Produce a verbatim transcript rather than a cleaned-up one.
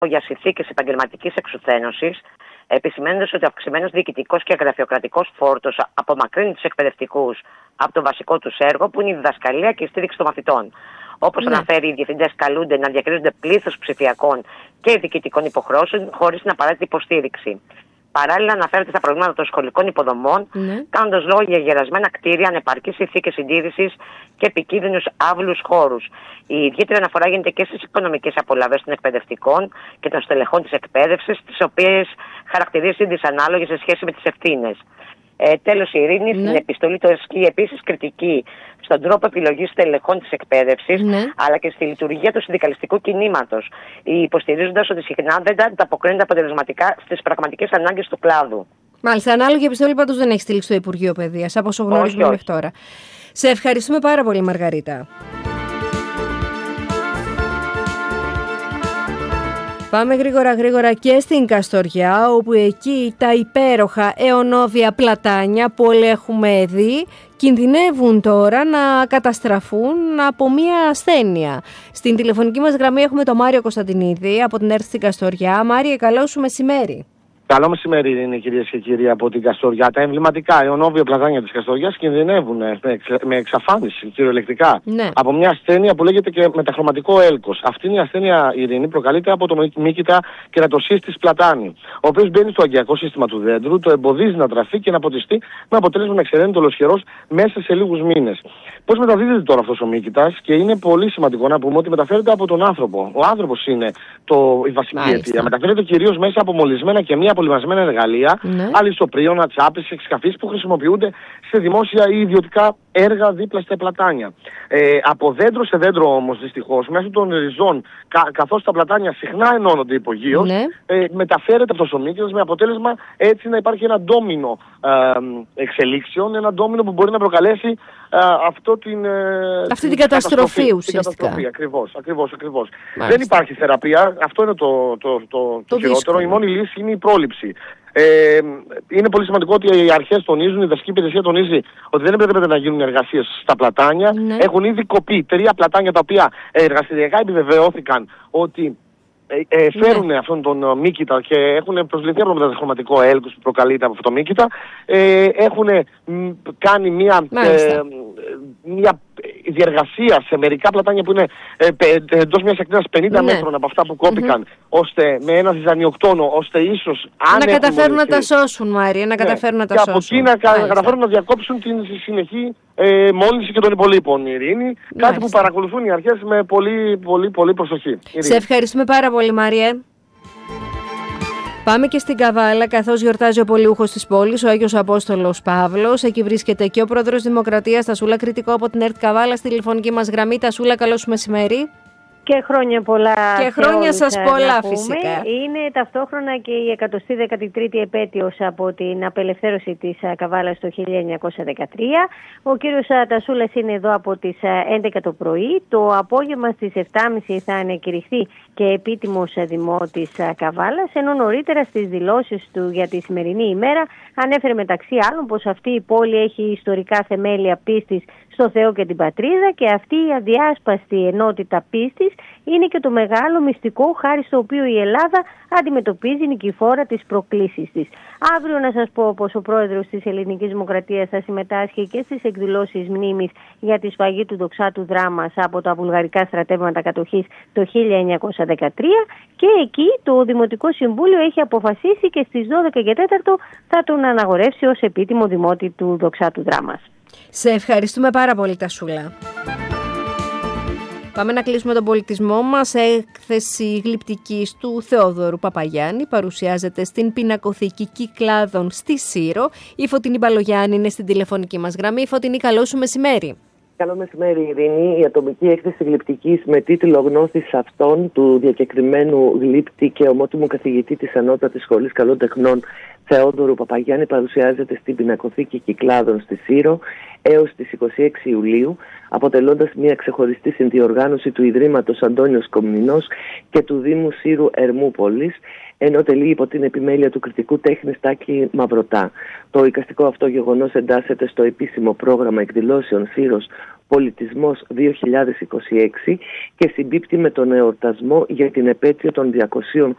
για συνθήκες επαγγελματικής εξουθένωσης, επισημαίνοντας ότι ο αυξημένος διοικητικός και γραφειοκρατικός φόρτος απομακρύνει τους εκπαιδευτικούς από το βασικό τους έργο, που είναι η διδασκαλία και η στήριξη των μαθητών. Όπως ναι. αναφέρει, οι διευθυντές καλούνται να διακρίνονται πλήθος ψηφιακών και διοικητικών υποχρεώσεων χωρίς την απαραίτητη υποστήριξη. Παράλληλα, αναφέρεται στα προβλήματα των σχολικών υποδομών, ναι. κάνοντας λόγο για γερασμένα κτίρια, ανεπαρκείς συνθήκες συντήρησης και επικίνδυνους άβλους χώρους. Η ιδιαίτερη αναφορά γίνεται και στις οικονομικές απολαβές των εκπαιδευτικών και των στελεχών της εκπαίδευσης, τις οποίες χαρακτηρίζει δυσανάλογες σε σχέση με τις ευθύνες. Ε, τέλος, η Ειρήνη ναι. στην επιστολή του ασκεί επίσης κριτική στον τρόπο επιλογής στελεχών της εκπαίδευσης, ναι. αλλά και στη λειτουργία του συνδικαλιστικού κινήματος, υποστηρίζοντας ότι συχνά δεν ανταποκρίνεται αποτελεσματικά στις πραγματικές ανάγκες του κλάδου. Μάλιστα, ανάλογη επιστολή πάντως δεν έχει στείλει στο Υπουργείο Παιδείας, από όσο γνωρίζουμε μέχρι τώρα. Σε ευχαριστούμε πάρα πολύ, Μαργαρίτα. Πάμε γρήγορα γρήγορα και στην Καστοριά, όπου εκεί τα υπέροχα αιωνόβια πλατάνια που όλοι έχουμε δει κινδυνεύουν τώρα να καταστραφούν από μία ασθένεια. Στην τηλεφωνική μας γραμμή έχουμε τον Μάριο Κωνσταντινίδη από την ΕΡΤ στην Καστοριά. Μάριε, καλό σου μεσημέρι. Καλό μεσημέρι είναι, κυρίες και κύριοι, από την Καστοριά. Τα εμβληματικά αιωνόβια πλατάνια της Καστοριάς κινδυνεύουν με, εξ, με εξαφάνιση κυριολεκτικά ναι. από μια ασθένεια που λέγεται και μεταχρωματικό έλκος. Αυτή είναι η ασθένεια, Ειρήνη, προκαλείται από το μύκητα κερατοσύστης πλατάνη, ο οποίος μπαίνει στο αγκιακό σύστημα του δέντρου, το εμποδίζει να τραφεί και να ποτιστεί, με αποτέλεσμα να εξαιρένει το ολοσχερός μέσα σε λίγους μήνες. Πώς μεταδίδεται τώρα αυτός ο μύκητας? Και είναι πολύ σημαντικό να πούμε ότι μεταφέρεται από τον άνθρωπο. Ο άνθρωπος είναι το, η βασική Μάλιστα. αιτία. Μεταφέρεται κυρίως μέσα από μολυσμένα και μία απολυμασμένα εργαλεία, ναι. αλυσοπρίωνα, τσάπες, εξκαφείς που χρησιμοποιούνται σε δημόσια ή ιδιωτικά έργα δίπλα στα πλατάνια. Ε, από δέντρο σε δέντρο όμως, δυστυχώς, μέσω των ριζών, κα, καθώς τα πλατάνια συχνά ενώνονται υπογείως, ναι. ε, μεταφέρεται αυτός ο μύκητας, με αποτέλεσμα έτσι να υπάρχει ένα ντόμινο ε, εξελίξεων, ένα ντόμινο που μπορεί να προκαλέσει ε, αυτό την, ε, αυτή την καταστροφή ουσιαστικά. Καταστροφή, ακριβώς, ακριβώς, ακριβώς. Δεν υπάρχει θεραπεία, αυτό είναι το, το, το, το χειρότερο. Η μόνη λύση είναι η πρόληψη. Ε, είναι πολύ σημαντικό ότι οι αρχές τονίζουν, η δασική υπηρεσία τονίζει ότι δεν πρέπει να γίνουν εργασίες στα πλατάνια. Ναι. Έχουν ήδη κοπεί τρία πλατάνια τα οποία εργαστηριακά επιβεβαιώθηκαν ότι ε, ε, φέρουν ναι. αυτόν τον μύκητα και έχουν προσβληθεί από το μεταχρωματικό έλκος που προκαλείται από αυτό το μύκητα. Ε, έχουν μ, κάνει μια, ε, μια διεργασία σε μερικά πλατάνια που είναι ε, εντός μιας ακτίνας πενήντα ναι. μέτρων από αυτά που κόπηκαν, mm-hmm. ώστε με ένα ζυζανιοκτόνο, ώστε ίσως αν να καταφέρουν να τα σώσουν, Μάρια, να καταφέρουν ναι. να τα και σώσουν. Και από εκεί να καταφέρουν να διακόψουν την συνεχή ε, μόλυνση και των υπολείπων, Ειρήνη. Μάλιστα. Κάτι που παρακολουθούν οι αρχές με πολύ, πολύ, πολύ προσοχή. Ειρήνη. Σε ευχαριστούμε πάρα πολύ, Μάριε. Πάμε και στην Καβάλα, καθώς γιορτάζει ο πολιούχος της πόλης, ο Άγιος Απόστολος Παύλος. Εκεί βρίσκεται και ο πρόεδρος Δημοκρατίας, Τασούλα Κρητικό, από την ΕΡΤ Καβάλα, στη τηλεφωνική μας γραμμή. Τασούλα, καλό σου μεσημέρι. Και χρόνια πολλά. Και χρόνια σας πολλά, φυσικά. Είναι ταυτόχρονα και η εκατοστή δέκατη τρίτη επέτειος από την απελευθέρωση της Καβάλας το χίλια εννιακόσια δεκατρία. Ο κύριος Τασούλας είναι εδώ από τις έντεκα το πρωί. Το απόγευμα στις επτά και μισή θα ανακηρυχθεί και επίτιμος δημότης Καβάλας, ενώ νωρίτερα στις δηλώσεις του για τη σημερινή ημέρα ανέφερε μεταξύ άλλων πως αυτή η πόλη έχει ιστορικά θεμέλια πίστης στο Θεό και την πατρίδα, και αυτή η αδιάσπαστη ενότητα πίστης είναι και το μεγάλο μυστικό χάρη στο οποίο η Ελλάδα αντιμετωπίζει νικηφόρα τις προκλήσεις της. Αύριο να σας πω πως ο πρόεδρος της Ελληνικής Δημοκρατίας θα συμμετάσχει και στις εκδηλώσεις μνήμης για τη σφαγή του δοξάτου Δράμας από τα βουλγαρικά στρατεύματα κατοχής το χίλια εννιακόσια δεκατρία, και εκεί το Δημοτικό Συμβούλιο έχει αποφασίσει και στις δώδεκα και τέταρτο θα τον αναγορεύσει ως επίτιμο δημότη του δοξάτου Δράμας. Σε ευχαριστούμε πάρα πολύ, Τασούλα. Πάμε να κλείσουμε τον πολιτισμό μας. Έκθεση γλυπτικής του Θεόδωρου Παπαγιάννη παρουσιάζεται στην Πινακοθήκη Κυκλάδων στη Σύρο. Η Φωτεινή Μπαλογιάννη είναι στην τηλεφωνική μας γραμμή. Φωτεινή, καλό σου μεσημέρι. Καλό μεσημέρι, Ειρήνη. Η ατομική έκθεση γλυπτικής με τίτλο «Γνώστης αυτών» του διακεκριμένου γλύπτη και ομότιμου καθηγητή της Ανώτατης Σχολής Καλών Τεχνών Θεόδωρου Παπαγιάννη παρουσιάζεται στην Πινακοθήκη Κυκλάδων στη Σύρο έως τις είκοσι έξι Ιουλίου, αποτελώντας μια ξεχωριστή συνδιοργάνωση του Ιδρύματος Αντώνιος Κομνηνός και του Δήμου Σύρου Ερμούπολης, ενώ τελεί υπό την επιμέλεια του κριτικού τέχνη Τάκη Μαυρωτά. Το εικαστικό αυτό γεγονός εντάσσεται στο επίσημο πρόγραμμα εκδηλώσεων Σύρος Πολιτισμός δύο χιλιάδες είκοσι έξι και συμπίπτει με τον εορτασμό για την επέτειο των διακοσίων